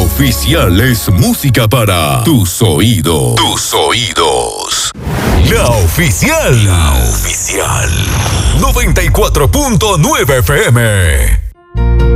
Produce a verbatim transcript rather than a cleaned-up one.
Oficial es música para tus oídos. Tus oídos. La Oficial. La Oficial. noventa y cuatro punto nueve F M.